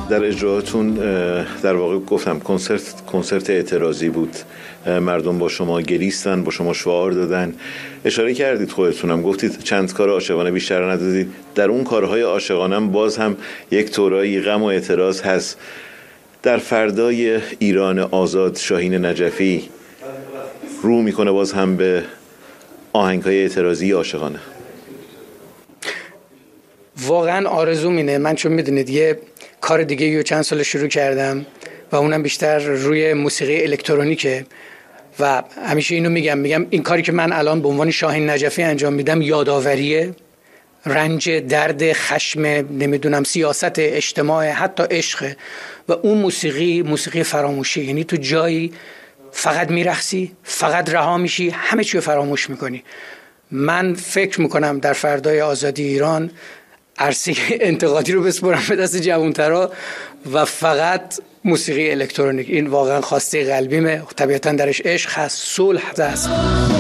در اجراهاتون در واقع گفتم کنسرت اعتراضی بود، مردم با شما گریستن، با شما شعار دادن. اشاره کردید خودتونم گفتید چند کار عاشقانه بیشتر ندادید. در اون کارهای عاشقانه باز هم یک طورایی غم و اعتراض هست. در فردای ایران آزاد شاهین نجفی رو میکنه باز هم به آهنگ‌های اعتراضی عاشقانه. واقعا آرزوم اینه. من چون میدونید یه کار دیگه رو چند سال شروع کردم و اونم بیشتر روی موسیقی الکترونیکه و همیشه اینو میگم این کاری که من الان به عنوان شاهین نجفی انجام میدم یادآوریه رنج، درد، خشم، نمیدونم سیاست اجتماع، حتی عشق. و اون موسیقی فراموشی، یعنی تو جایی فقط میرقصی، فقط رها میشی، همه چی رو فراموش میکنی. من فکر میکنم در فردای آزادی ایران عرصه انتقادی رو بسپرم به دست جوانترا و فقط موسیقی الکترونیک. این واقعا خواسته قلبیمه. طبیعتا درش عشق هست، صلح هست.